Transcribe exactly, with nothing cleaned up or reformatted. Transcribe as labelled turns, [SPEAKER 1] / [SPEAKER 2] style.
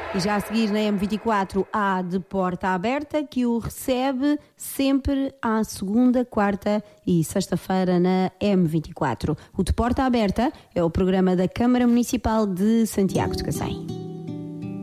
[SPEAKER 1] E já a seguir na M vinte e quatro há De Porta Aberta, que o recebe sempre à segunda, quarta e sexta-feira na M vinte e quatro. O De Porta Aberta é o programa da Câmara Municipal de Santiago de Cacém.